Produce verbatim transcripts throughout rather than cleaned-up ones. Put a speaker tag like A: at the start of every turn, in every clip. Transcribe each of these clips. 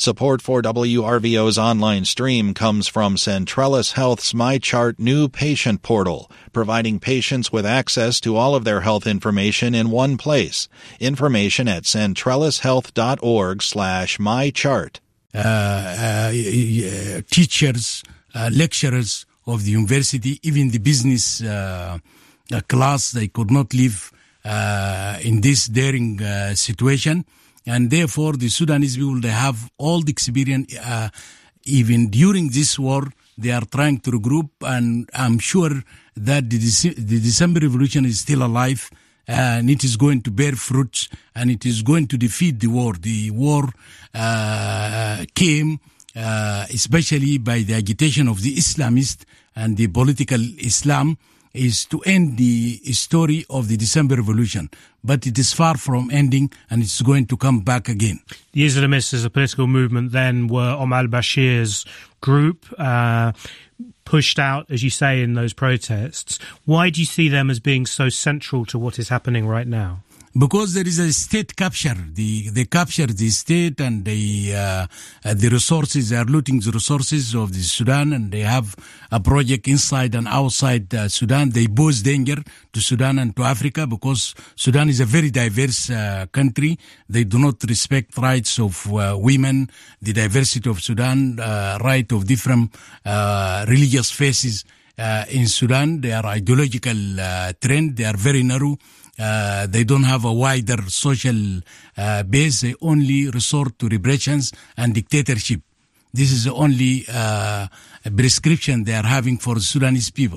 A: Support for W R V O's online stream comes from Centrellis Health's MyChart new patient portal, providing patients with access to all of their health information in one place. Information at centrellishealth.org slash mychart.
B: Uh, uh, teachers, uh, lecturers of the university, even the business uh, uh, class, they could not live uh, in this daring uh, situation. And therefore, the Sudanese people, they have all the experience. Uh, even during this war, they are trying to regroup. And I'm sure that the, Dece- the December Revolution is still alive. And it is going to bear fruits. And it is going to defeat the war. The war uh, came uh, especially by the agitation of the Islamists and the political Islam, is to end the story of the December Revolution. But it is far from ending, and it's going to come back again.
C: The Islamists as a political movement then were Omar al-Bashir's group, uh, pushed out, as you say, in those protests. Why do you see them as being so central to what is happening right now?
B: Because there is a state capture. The, they capture the state and they, uh, uh, the resources, they are looting the resources of the Sudan, and they have a project inside and outside uh, Sudan. They pose danger to Sudan and to Africa because Sudan is a very diverse uh, country. They do not respect rights of uh, women, the diversity of Sudan, uh, right of different uh, religious faces uh, in Sudan. They are ideological uh, trend. They are very narrow. Uh, they don't have a wider social uh, base. They only resort to repressions and dictatorship. This is the only uh, prescription they are having for the Sudanese people.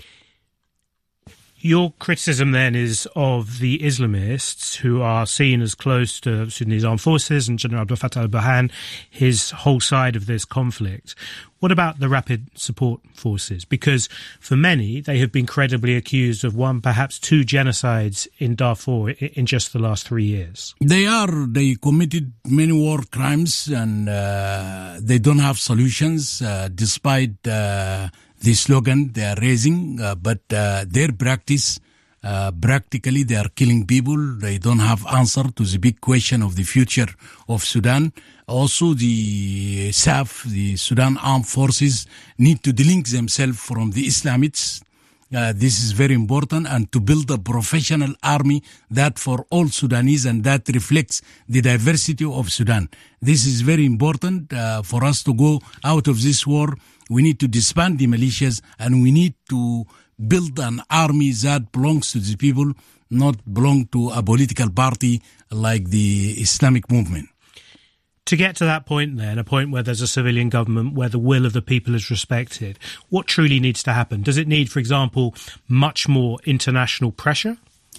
C: Your criticism then is of the Islamists who are seen as close to Sudanese armed forces and General Abdel Fattah al-Burhan, his whole side of this conflict. What about the Rapid Support Forces? Because for many, they have been credibly accused of one, perhaps two genocides in Darfur in just the last three years.
B: They are. They committed many war crimes and uh, they don't have solutions uh, despite uh, the slogan they are raising. Uh, but uh, their practice, uh, practically they are killing people. They don't have answer to the big question of the future of Sudan. Also, the S A F, the Sudan Armed Forces, need to delink themselves from the Islamists. Uh, this is very important, and to build a professional army that for all Sudanese and that reflects the diversity of Sudan. This is very important uh, for us to go out of this war. We need to disband the militias, and we need to build an army that belongs to the people, not belong to a political party like the Islamic movement.
C: To get to that point then, a point where there's a civilian government, where the will of the people is respected, what truly needs to happen? Does it need, for example, much more international pressure?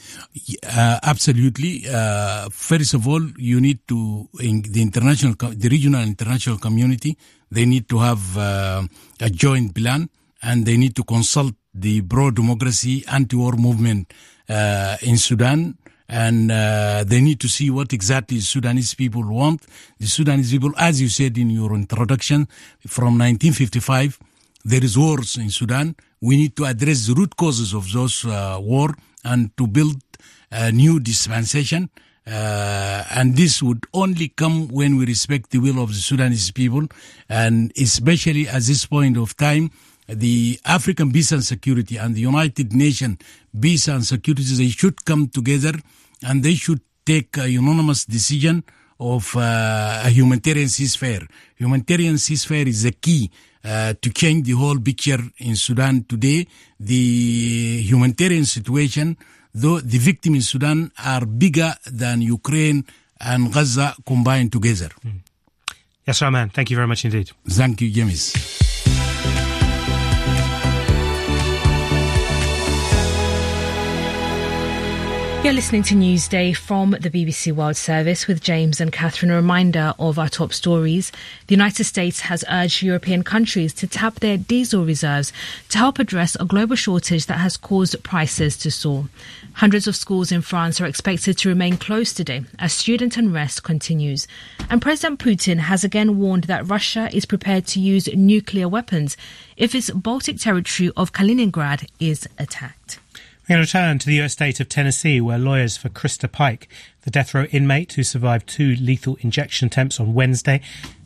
B: Uh, absolutely. Uh, first of all, you need to, in the international, the regional and international community, they need to have uh, a joint plan, and they need to consult the pro-democracy anti-war movement uh, in Sudan. And uh, they need to see what exactly Sudanese people want. The Sudanese people, as you said in your introduction, from nineteen fifty-five, there is wars in Sudan. We need to address the root causes of those uh, war and to build a new dispensation. Uh, and this would only come when we respect the will of the Sudanese people. And especially at this point of time, the African Peace and Security and the United Nations Peace and Security, they should come together and they should take a unanimous decision of uh, a humanitarian ceasefire. Humanitarian ceasefire is the key uh, to change the whole picture in Sudan today. The humanitarian situation, though the victims in Sudan are bigger than Ukraine and Gaza combined together.
C: Mm. Yes, Rahman, thank you very much indeed.
B: Thank you, James.
D: You're listening to Newsday from the B B C World Service with James and Catherine. A reminder of our top stories. The United States has urged European countries to tap their diesel reserves to help address a global shortage that has caused prices to soar. Hundreds of schools in France are expected to remain closed today as student unrest continues. And President Putin has again warned that Russia is prepared to use nuclear weapons if its Baltic territory of Kaliningrad is attacked.
C: We're going to return to the U S state of Tennessee, where lawyers for Krista Pike, the death row inmate who survived two lethal injection attempts on Wednesday,